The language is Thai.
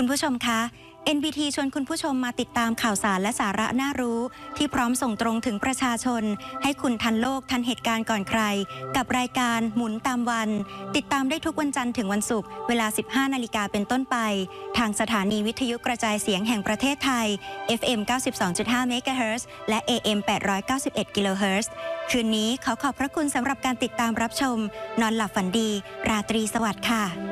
คุณผู้ชมคะ NBT ชวนคุณผู้ชมมาติดตามข่าวสารและสาระน่ารู้ที่พร้อมส่งตรงถึงประชาชนให้คุณทันโลกทันเหตุการณ์ก่อนใครกับรายการหมุนตามวันติดตามได้ทุกวันจันทร์ถึงวันศุกร์เวลา 15 นาฬิกาเป็นต้นไปทางสถานีวิทยุกระจายเสียงแห่งประเทศไทย FM 92.5 เมกะเฮิรตซ์และ AM 891 กิโลเฮิรตซ์คืนนี้ขอขอบพระคุณสำหรับการติดตามรับชมนอนหลับฝันดีราตรีสวัสดิ์ค่ะ